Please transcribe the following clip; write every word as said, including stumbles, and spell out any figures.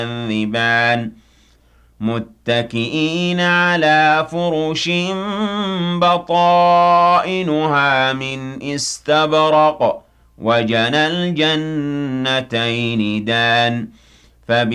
يكذبان متكئين على فرش بطائنها من استبرق وجنى الجنتين دان